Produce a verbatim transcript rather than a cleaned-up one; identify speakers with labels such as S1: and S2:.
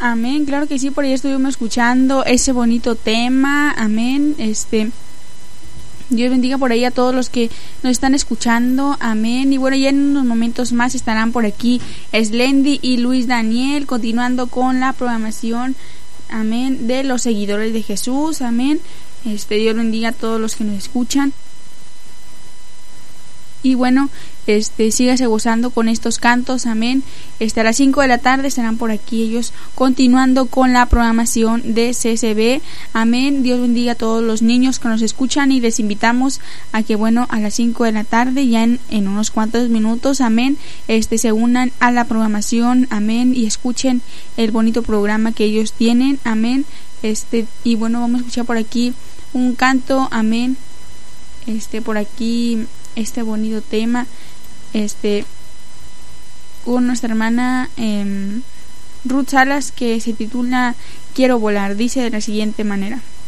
S1: Amén, claro que sí, por ahí estuvimos escuchando ese bonito tema. Amén. Este, Dios bendiga por ahí a todos los que nos están escuchando. Amén. Y bueno, ya en unos momentos más estarán por aquí Slendy y Luis Daniel, continuando con la programación, amén, de los seguidores de Jesús. Amén. Este, Dios bendiga a todos los que nos escuchan. Y bueno, este, sígase gozando con estos cantos, amén. Este, a las cinco de la tarde estarán por aquí ellos continuando con la programación de C C B, amén. Dios bendiga a todos los niños que nos escuchan y les invitamos a que, bueno, a las cinco de la tarde, ya en, en unos cuantos minutos, amén, este, se unan a la programación, amén, y escuchen el bonito programa que ellos tienen, amén. Este, y bueno, vamos a escuchar por aquí un canto, amén. Este, por aquí este bonito tema, este, con nuestra hermana eh, Ruth Salas, que se titula Quiero volar. Dice de la siguiente manera: